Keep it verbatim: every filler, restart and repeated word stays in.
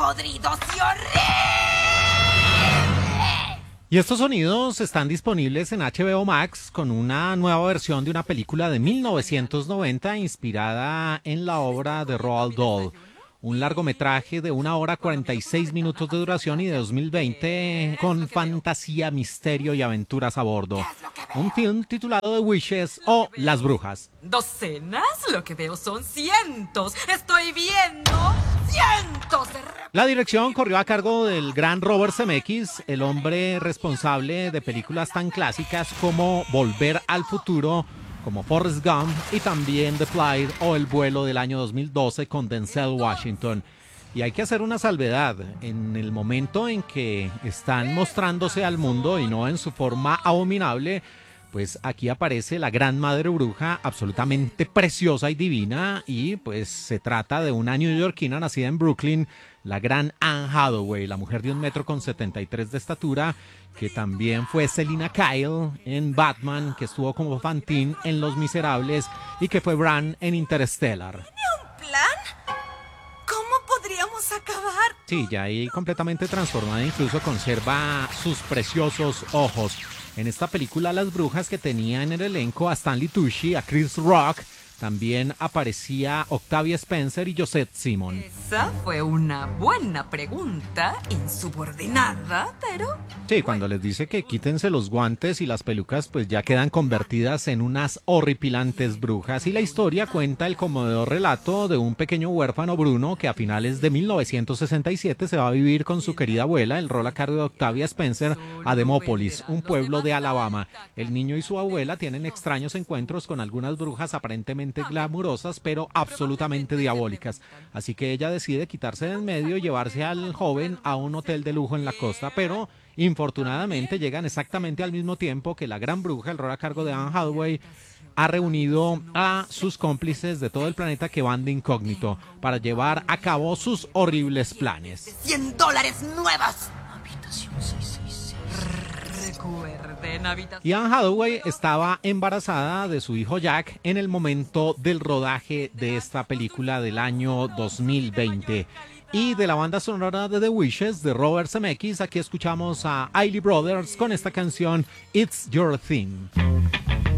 podridos y horribles. Y estos sonidos están disponibles en H B O Max con una nueva versión de una película de mil novecientos noventa inspirada en la obra de Roald Dahl. Un largometraje de una hora cuarenta y seis minutos de duración y de dos mil veinte con fantasía, misterio y aventuras a bordo. Un film titulado The Witches o Las Brujas. ¿Docenas? Lo que veo son cientos. Estoy viendo cientos de... La dirección corrió a cargo del gran Robert Zemeckis, el hombre responsable de películas tan clásicas como Volver al Futuro, como Forrest Gump y también The Flight o El Vuelo del año dos mil doce con Denzel Washington. Y hay que hacer una salvedad, en el momento en que están mostrándose al mundo y no en su forma abominable, pues aquí aparece la gran madre bruja absolutamente preciosa y divina y pues se trata de una neoyorquina nacida en Brooklyn, la gran Anne Hathaway, la mujer de un metro con setenta y tres de estatura, que también fue Selina Kyle en Batman, que estuvo como Fantine en Los Miserables y que fue Bran en Interstellar. ¿Tiene un plan? ¿Cómo podríamos acabar? Sí, ya ahí completamente transformada, incluso conserva sus preciosos ojos. En esta película Las Brujas, que tenía en el elenco a Stanley Tucci, a Chris Rock, también aparecía Octavia Spencer y Josette Simon. Esa fue una buena pregunta, insubordinada, pero... Sí, cuando les dice que quítense los guantes y las pelucas, pues ya quedan convertidas en unas horripilantes brujas. Y la historia cuenta el conmovedor relato de un pequeño huérfano Bruno que a finales de mil novecientos sesenta y siete se va a vivir con su querida abuela, el rol a cargo de Octavia Spencer, a Demópolis, un pueblo de Alabama. El niño y su abuela tienen extraños encuentros con algunas brujas aparentemente glamurosas, pero absolutamente diabólicas. Así que ella decide quitarse de en medio y llevarse al joven a un hotel de lujo en la costa, pero infortunadamente llegan exactamente al mismo tiempo que la gran bruja, el rol a cargo de Anne Hathaway, ha reunido a sus cómplices de todo el planeta que van de incógnito para llevar a cabo sus horribles planes. cien dólares nuevas. Habitación seiscientos sesenta y seis. Recuerden, habitación... Y Anne Hathaway estaba embarazada de su hijo Jack en el momento del rodaje de esta película del año dos mil veinte. Y de la banda sonora de The Witches de Robert Zemeckis, aquí escuchamos a Isley Brothers con esta canción It's Your Thing.